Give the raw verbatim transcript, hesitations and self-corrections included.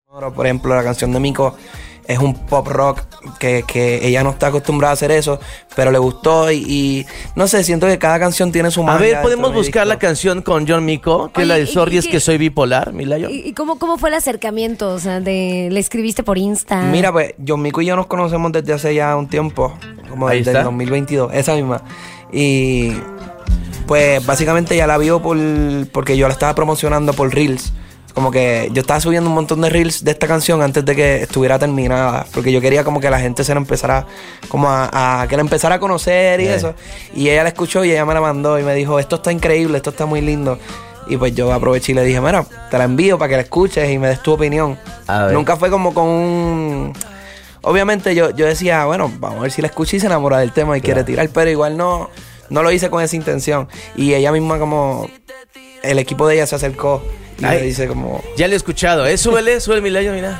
Por ejemplo, la canción de Mico es un pop rock que, que ella no está acostumbrada a hacer eso, pero le gustó y, y no sé, siento que cada canción tiene su magia. A ver, ¿podemos buscar disco. la canción con John Mico? Que Oye, es la de y- Sorry y es que- que soy bipolar, Milayo. ¿Y, y cómo, cómo fue el acercamiento? O sea, de, ¿le escribiste por Insta? Mira, pues, John Mico y yo nos conocemos desde hace ya un tiempo, como Ahí desde está. el dos mil veintidós, esa misma. Y pues básicamente ya la vio por porque yo la estaba promocionando por Reels. Como que yo estaba subiendo un montón de Reels de esta canción antes de que estuviera terminada, porque yo quería como que la gente se la empezara como a, a que la empezara a conocer y Yeah. eso. Y ella la escuchó y ella me la mandó y me dijo, esto está increíble, esto está muy lindo. Y pues yo aproveché y le dije, mira, te la envío para que la escuches y me des tu opinión. A ver. Nunca fue como con un... Obviamente yo, yo decía, bueno, vamos a ver si la escucha y se enamora del tema y quiere tirar, pero igual no, no lo hice con esa intención. Y ella misma como... El equipo de ella se acercó y Ay. me dice como... Ya lo he escuchado, ¿eh? Súbele, súbele, Milayo, mira.